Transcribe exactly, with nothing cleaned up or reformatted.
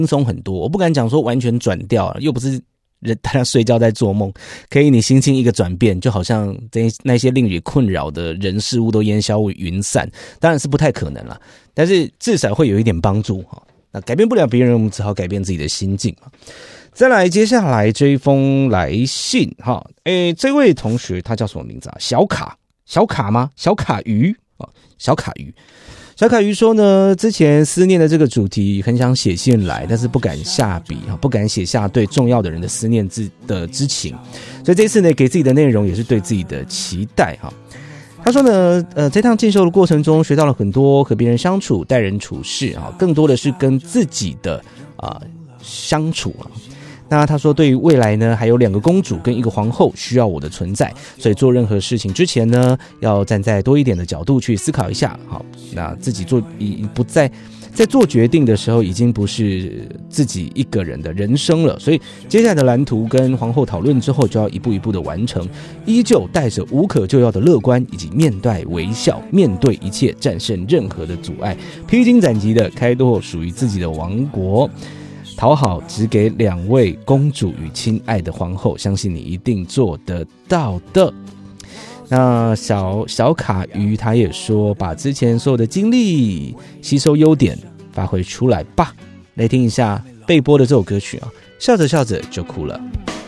轻松很多。我不敢讲说完全转掉，又不是人大家睡觉在做梦，可以你心境一个转变，就好像那些令你困扰的人事物都烟消云散，当然是不太可能了，但是至少会有一点帮助。那改变不了别人，我们只好改变自己的心境嘛。再来，接下来这一封来信哈，诶，这位同学他叫什么名字啊？小卡，小卡吗？小卡鱼啊，小卡鱼。小卡鱼说呢，之前思念的这个主题很想写信来，但是不敢下笔，不敢写下对重要的人的思念的之情，所以这次呢，给自己的内容也是对自己的期待哈。他说呢，呃，这趟进修的过程中学到了很多和别人相处、待人处事啊，更多的是跟自己的啊、呃、相处啊。那他说，对于未来呢，还有两个公主跟一个皇后需要我的存在，所以做任何事情之前呢，要站在多一点的角度去思考一下。好，那自己做已不在在做决定的时候，已经不是自己一个人的人生了。所以接下来的蓝图跟皇后讨论之后，就要一步一步的完成，依旧带着无可救药的乐观，以及面带微笑，面对一切，战胜任何的阻碍，披荆斩棘的开拓属于自己的王国。讨好只给两位公主与亲爱的皇后，相信你一定做得到的。那小小卡鱼他也说，把之前所有的经历吸收优点发挥出来吧。来听一下被播的这首歌曲啊，笑着笑着就哭了。